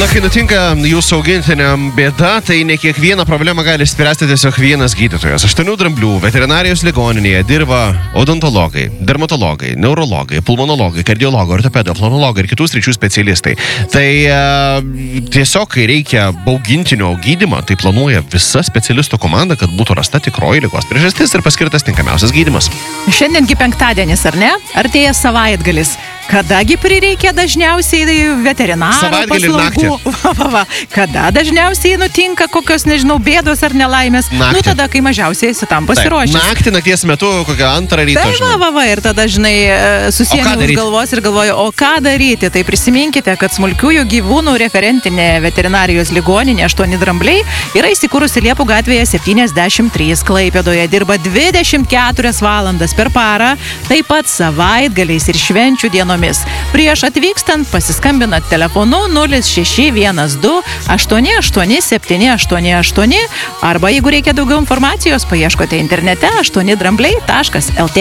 Na, kai nutinka jūsų augintiniam bėda, tai ne kiekvieną problemą gali spręsti tiesiog vienas gydytojas. 8 dramblių veterinarijos ligoninėje dirba odontologai, dermatologai, neurologai, pulmonologai, kardiologai, ortopedai, oftalmologai ir kitų sričių specialistai. Tai tiesiog, kai reikia augintinio gydymą, tai planuoja visa specialistų komanda, kad būtų rasta tikroji ligos priežastis ir paskirtas tinkamiausias gydymas. Šiandiengi penktadienis, ar ne? Artėja savaitgalis. Kadagi prireikia dažniausiai veterinaro paslaugų? Kada dažniausiai nutinka kokios, nežinau, bėdos ar nelaimės? Naktį. Nu, tada, kai mažiausiai esi tam pasiruošęs. Naktį, nakties metu, kokią 2 ryto. Tai ir tada, žinai, susiėmė už galvos ir galvoju, o ką daryti? Tai prisiminkite, kad smulkiųjų gyvūnų referentinė veterinarijos ligoninė 8 drambliai yra įsikūrusi Liepų gatvėje 73 Klaipėdoje. Dirba 24 valandas per parą, taip pat savaitgaliais ir švenčių dienomis. Prieš atvykstant pasiskambinat telefonu 0612 88 788 arba jeigu reikia daugiau informacijos, paieškote internete 8drambliai.lt.